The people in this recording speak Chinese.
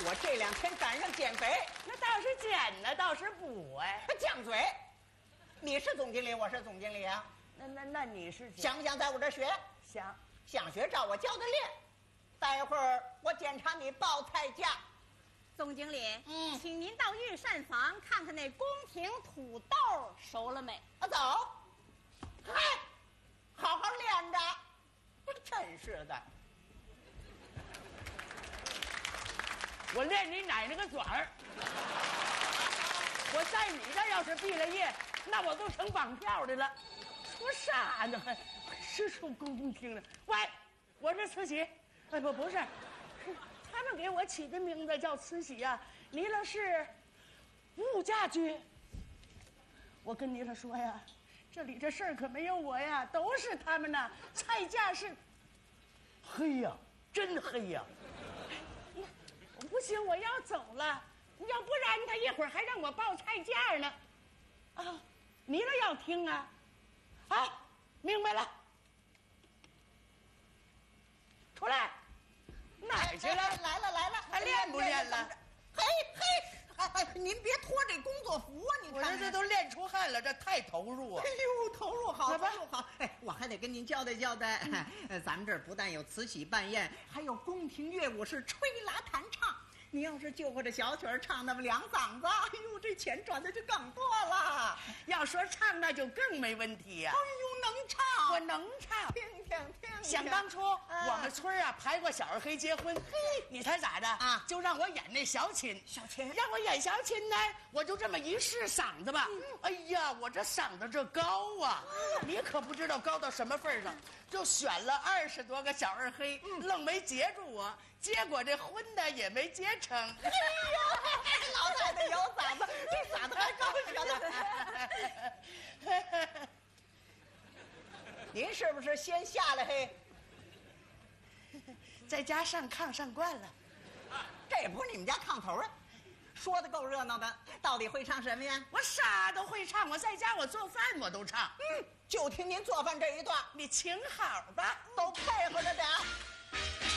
我这2天赶上减肥， 那倒是减呢，倒是补哎。 犟嘴，你是总经理，我是总经理啊。 那你是想不想在我这儿学？想学，照我教的练。待会儿我检查你报菜价。 总经理，请您到御膳房看看那宫廷土豆熟了没？ 走。嗨，好好练着。真是的。 我练你奶奶个卷儿！我在你这要是毕了业，那我都成绑票的了。说啥呢？还是说宫廷的？喂，我是慈禧，哎不是，他们给我起的名字叫慈禧呀。你那是物价局。我跟你了说呀，这里这事儿可没有我呀，都是他们呐。菜价是黑呀，真黑呀。不行，我要走了，要不然他一会儿还让我报菜价呢。啊，你了要听啊？好，明白了。出来，哪儿去了？ 来了， 还练不练了？ 嘿，您别脱这工作服啊！你看， 我这都练出汗了，这太投入啊！ 哎呦，投入好，投入好。哎，我还得跟您交代交代，咱们这儿不但有慈禧办宴，还有宫廷乐舞是吹拉弹唱。你要是就会这小曲儿唱那么2嗓子，哎呦，这钱赚的就更多了。 要说唱，那就更没问题呀。 哎呦，能唱， 我能唱。 听。 想当初我们村啊排过小二黑结婚，你猜咋的啊？就让我演那小琴，让我演小琴呢，我就这么一试嗓子吧。哎呀，我这嗓子这高啊，你可不知道高到什么份上，就选了20多个小二黑，愣没接住我。结果这婚呢也没结成。哎呀，老太太有嗓子，这嗓子还高着呢。您是不是先下来嘿？ 在家上炕上惯了， 这也不是你们家炕头啊。说的够热闹的，到底会唱什么呀？ 我啥都会唱，我在家我做饭我都唱。 就听您做饭这一段， 你请好吧， 都配合着点。